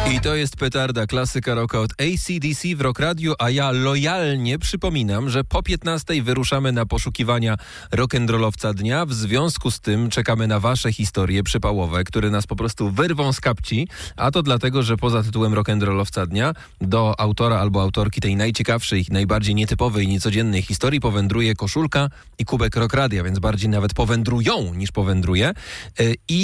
I to jest petarda, klasyka rocka od AC/DC w Rock Radio, a ja lojalnie przypominam, że po 15 wyruszamy na poszukiwania rock'n'rollowca dnia. W związku z tym czekamy na wasze historie przypałowe, które nas po prostu wyrwą z kapci, a to dlatego, że poza tytułem rock'n'rollowca dnia do autora albo autorki tej najciekawszej, najbardziej nietypowej, niecodziennej historii powędruje koszulka i kubek Rock Radia, więc bardziej nawet powędrują niż powędruje.